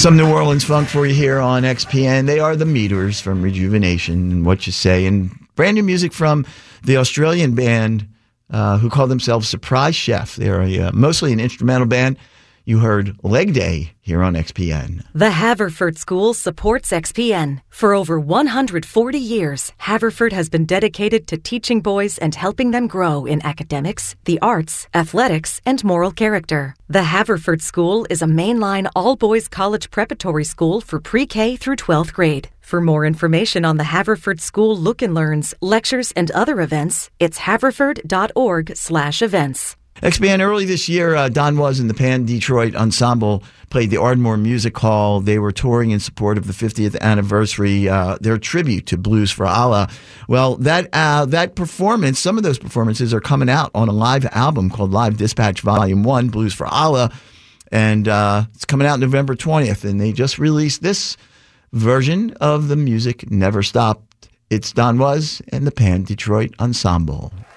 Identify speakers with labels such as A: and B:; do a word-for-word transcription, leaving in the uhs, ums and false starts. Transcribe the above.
A: Some New Orleans funk for you here on X P N. They are the Meters from Rejuvenation and What You Say. And brand new music from the Australian band uh, who call themselves Surprise Chef. They're a, uh, mostly an instrumental band. You heard Leg Day here on X P N.
B: The Haverford School supports X P N. For over one hundred forty years, Haverford has been dedicated to teaching boys and helping them grow in academics, the arts, athletics, and moral character. The Haverford School is a mainline all-boys college preparatory school for pre-K through twelfth grade. For more information on the Haverford School Look and Learns, lectures, and other events, it's haverford.org slash events.
A: X P N, early this year, uh, Don Was and the Pan Detroit Ensemble played the Ardmore Music Hall. They were touring in support of the fiftieth anniversary, uh, their tribute to Blues for Allah. Well, that uh, that performance, some of those performances are coming out on a live album called Live Dispatch Volume one, Blues for Allah, and uh, it's coming out November twentieth, and they just released this version of The Music Never Stopped. It's Don Was and the Pan Detroit Ensemble.